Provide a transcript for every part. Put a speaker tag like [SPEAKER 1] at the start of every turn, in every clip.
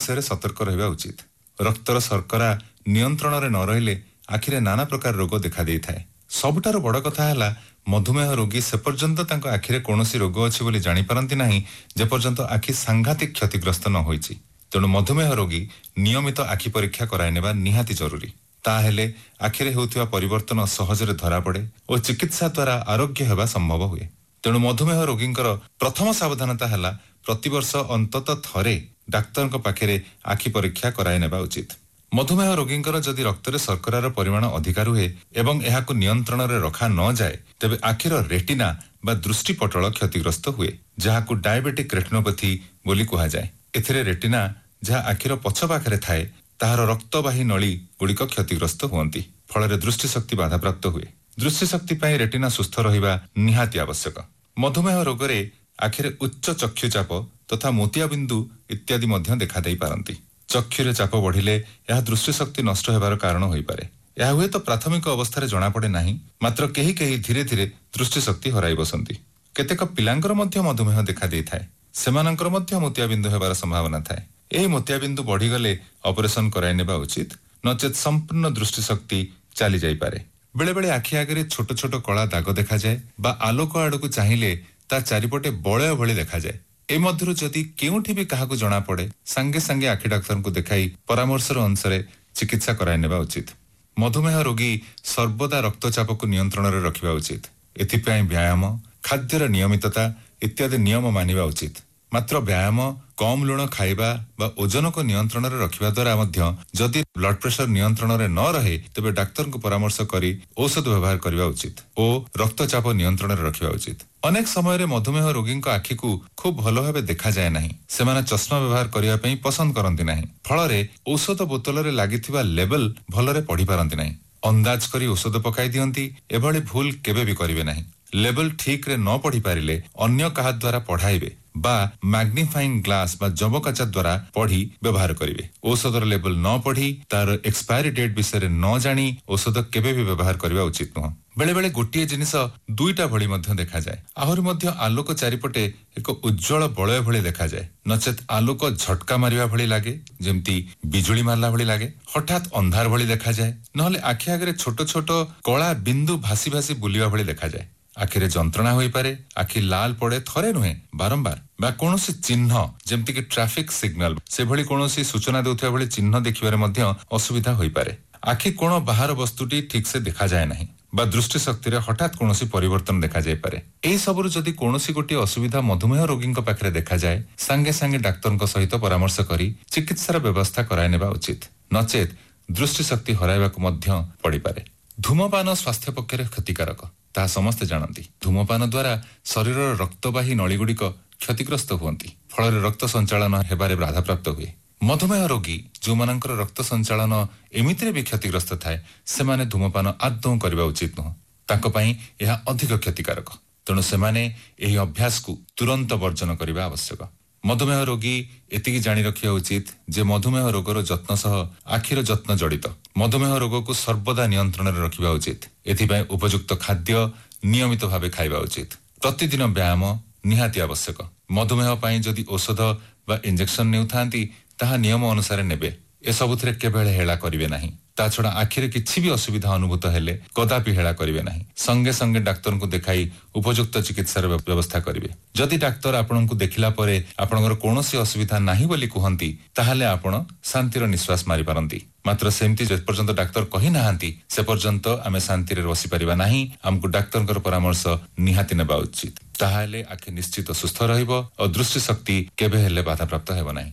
[SPEAKER 1] विषय सतर्क रहिबा उचित। रक्तर शर्करा नियंत्रण रे न रहिले आखिरे नाना प्रकार रोग देखा देई थाए। सबुठार बड़ कथा है मधुमेह रोगी से पर्यंत तांको आखिरे कोनोसी रोग अछि बोली जानि पारंती नाही जे पर्यंत आखि सांघातिक क्षतिग्रस्त न होईछि। तेणु मधुमेह रोगी नियमित आखि परीक्षा कराइ नेबा निहाती जरूरी। ताहेले आखिरे होउथिबा परिवर्तन सहजरे धरा पड़े और चिकित्सा द्वारा आरोग्य हेबा संभव हुए। तेणु मधुमेह रोगींकर प्रथम सावधानता है प्रतिवर्ष अंतत थरे डाक्तर पाखे आखि परीक्षा कराइ नेबा उचित। मधुमेह रोगींकर जदि रक्तरे शर्करार परिमाण अधिक रुहे एवं एहाकु नियंत्रण रे रखा न जाए तेबे आखिर रेटिना बा दृष्टिपटल क्षतिग्रस्त हुए जहाकु डायबेटिक रेटिनोपैथी बोली कहा जाए। एथिरे रेटिना जहा आखिर पछ पाखरे थाए ताहार रक्तवाही नली गुड़िक क्षतिग्रस्त हुअंती फल दृष्टि शक्ति बाधाप्राप्त हुए। दृष्टि शक्ति पाई रेटिना सुस्थ रहिबा निहाती आवश्यक। मधुमेह रोगरे आखिरे उच्च चक्षुचाप तथा मोतियाबिंदु इत्यादि मध्य देखा देई पारंती। चक्षुरे चाप बढ़िले यह दृष्टि शक्ति नष्ट हेबार कारण होई पारे। यह हुए तो प्राथमिक अवस्था रे जणा पड़े नाही, मात्र केही केही धीरे धीरे दृष्टि शक्ति हराई बसंती। केतेक पिलांकर मध्य मधुमेह देखा देई थाए, सेमानंकर मध्य मोतियाबिंदु हेबार संभावना थाए। एही मोतियाबिंदु बढ़ी गले ऑपरेशन कराइ नेबा उचित, नचेत संपूर्ण दृष्टि शक्ति चली जाई पारे। बेले बेले आखि आगे छोट छोट कला दाग देखा जाए बा आलोक आड़कू चाहिए ता चारिपटे बलय भली देखा जाए। ए मध्यरु जदि केउठी भी काहाकू जणा पड़े संगे संगे आखि डाक्तर को देखाई परामर्शर अनुसार चिकित्सा कराइ नेबा उचित। मधुमेह रोगी सर्वदा रक्तचाप को नियंत्रण रे रखिबा उचित। एथिपई व्यायाम, खाद्यर नियमितता इत्यादि नियम मानिबा उचित। मात्र व्यायाम, कम लुण खाइबा बा ओजन को नियंत्रण रे रखिबा द्वारा मध्य जदि ब्लड प्रेशर नियंत्रण रे न रहे तेबे डाक्तर को परामर्श करी औषध व्यवहार करबा उचित और रक्तचाप नियंत्रण रे रखिबा उचित। अनेक समय रे मधुमेह रोगी को आखि को खूब भलो भाबे देखा जाए नाही। सेमाने चश्मा व्यवहार करिया पई पसंद करंती नाही। फल रे औषध बोतल रे लागिथिबा लेबल भलरे पढ़ी पारंती नाही। अंदाज करी औषध पकाई दियंती। एभली भूल केबे भी करिवे नाही। लेबल ठीक रे न पढ़ी पारिले अन्य काहा द्वारा पढ़ाइबे बा मैग्निफाइंग ग्लास बा जबकाचा द्वारा पढ़ी व्यवहार करिवे। औषधर लेबल न पढ़ी तार एक्सपायरी डेट विषय न जानी औषध केबे भी व्यवहार करबा उचित नुह। बेले बेले गोटिए जिनिस दुईटा भली मध्य देखा जाए। आहुरी मध्य आलोक चारिपटे एक उज्जवल बलय भली देखा जाए, नचेत आलोक झटका मारिबा भली लागे, जेमती बिजुली मारला भली लागे, हठात अंधार भली देखा जाए, नहले आखि आगे छोट छोट कला बिंदु भासी भासी बुलिबा भली देखा जाए। आखिरे जंत्रणा होई पारे, आखि लाल पड़े थरे नुहे बारंबार बा कोनोसी चिन्ह जेमती कि ट्रैफिक सिग्नल से भली कोनोसी सूचना देउथिबा भली चिन्ह देखिबारे मध्य असुविधा होई पारे। आखि कोन बाहर वस्तुटी ठीक से देखा जाए नाही बा दृष्टि शक्ति रे हठात कोनोसी परिवर्तन देखा जाय पारे। एही सबरु जदि कोनोसी गोटी असुविधा मधुमेह रोगींक पाखरे देखा जाए संगे संगे डाक्तरक सहित परामर्श करी चिकित्सार व्यवस्था कराय नेबा उचित, नचेत दृष्टि शक्ति हराइबाक मध्य पड़ी पारे। धूमपान स्वास्थ्य पक्षरे क्षतिकारक ता समस्त जानती। धूमपान द्वारा शरीर रक्तवाही नलीगुड़िक क्षतिग्रस्त हुअंती, फल रक्त संचालन हेबारे बाधा प्राप्त हुए। मधुमेह रोगी जो मानकर रक्त संचालन एमितिरे भी क्षतिग्रस्त थाए सेमाने धूमपान आदौ करबा उचित नुह। ताको पई यह अधिक क्षतिकारक, तेणु सेमाने एही अभ्यास को तुरंत वर्जन करबा आवश्यक। मधुमेह रोगी एतिकी जानी रखिया उचित जे मधुमेह रोगर जत्न सह आखिर जत्न जड़ित। मधुमेह रोग को सर्वदा नियंत्रण रे रखिबा उचित। एथिपई उपयुक्त खाद्य नियमित भावे खाइबा उचित। प्रतिदिन व्यायाम निहाती आवश्यक। मधुमेह पई जदि औषध बा इंजेक्शन नेउथांती ताहा नियम अनुसार नेबे। ए सबुथिरे केबेले हेला करिवे नाही। ता छडा आखिरे किछि भी असुविधा अनुभूत हेले कदापि हेला करिवे नाही। संगे संगे डाक्तर को देखाई उपयुक्त चिकित्सार व्यवस्था करिवे। जदि डाक्तर आपनकु देखिला परे आपनकर कोनोसी असुविधा नाही बोली कुहंती ताहाले आपण शांतिर निश्वास मारि पारंती। मात्र सेमती जे पर्यंत डाक्तर कहि नाहांती से पर्यंत आमे शांति रे बसी परिबा नाही। हमकु डाक्तरकर परामर्श निहाती नेबा उचित। ताहाले आखि निश्चित सुस्थ रहिबो और दृष्टि शक्ति केबे हेले बाधा प्राप्त हेबो नाही।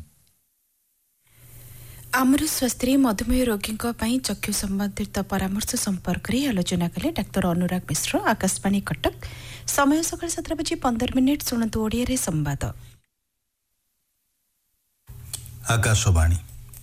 [SPEAKER 2] आमर स्वास्थ्य मधुमेह रोगी चक्षु संबंधित परामर्श संपर्क में आलोचना कले डाक्तर अनुराग मिश्र। आकाशवाणी कटक, समय सकाळ 7:15 शुणु ओडिया संवाद।
[SPEAKER 3] आकाशवाणी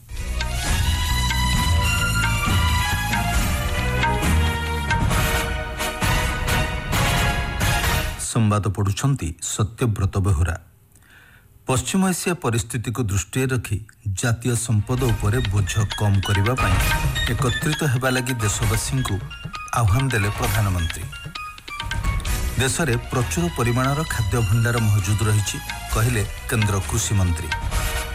[SPEAKER 3] संवाद पढ़ुछंती सत्यव्रत बेहुरा। पश्चिम एशिया परिस्थिति को दृष्टि रखी जातीय संपद उपरे बोझ कम करने एकत्रित होगा लगी देशवासी को आह्वान देले प्रधानमंत्री। देश में प्रचुर परिमाणर खाद्य भंडार मौजूद रही कहले केंद्र कृषि मंत्री।